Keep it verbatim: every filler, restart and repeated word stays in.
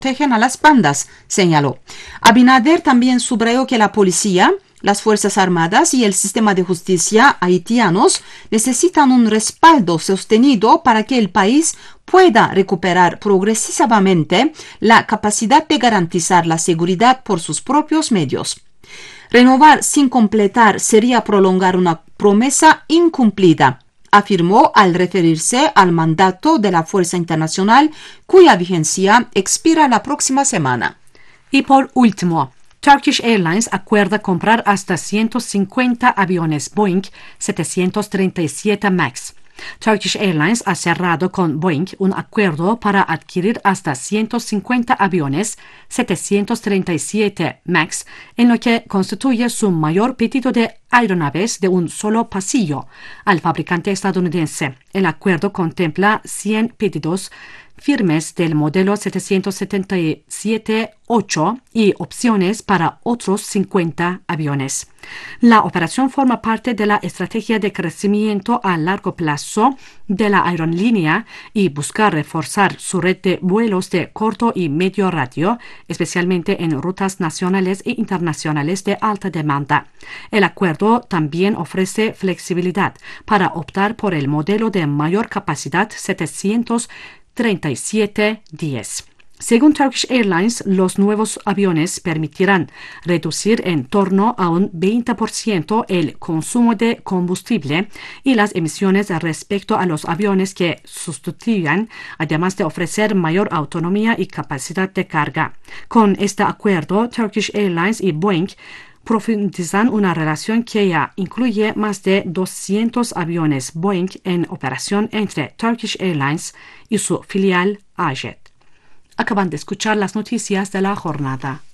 protegen a las bandas, señaló. Abinader también subrayó que la policía, las Fuerzas Armadas y el sistema de justicia haitianos necesitan un respaldo sostenido para que el país pueda recuperar progresivamente la capacidad de garantizar la seguridad por sus propios medios. Renovar sin completar sería prolongar una promesa incumplida, afirmó al referirse al mandato de la Fuerza Internacional, cuya vigencia expira la próxima semana. Y por último, Turkish Airlines acuerda comprar hasta ciento cincuenta aviones Boeing setecientos treinta y siete MAX. Turkish Airlines ha cerrado con Boeing un acuerdo para adquirir hasta ciento cincuenta aviones setecientos treinta y siete MAX, en lo que constituye su mayor pedido de aeronaves de un solo pasillo al fabricante estadounidense. El acuerdo contempla cien pedidos firmes del modelo setecientos setenta y siete ocho y opciones para otros cincuenta aviones. La operación forma parte de la estrategia de crecimiento a largo plazo de la aerolínea y busca reforzar su red de vuelos de corto y medio radio, especialmente en rutas nacionales e internacionales de alta demanda. El acuerdo también ofrece flexibilidad para optar por el modelo de mayor capacidad setecientos treinta y siete diez. Según Turkish Airlines, los nuevos aviones permitirán reducir en torno a un veinte por ciento el consumo de combustible y las emisiones respecto a los aviones que sustituyan, además de ofrecer mayor autonomía y capacidad de carga. Con este acuerdo, Turkish Airlines y Boeing profundizan una relación que ya incluye más de doscientos aviones Boeing en operación entre Turkish Airlines y su filial A J E T. Acaban de escuchar las noticias de la jornada.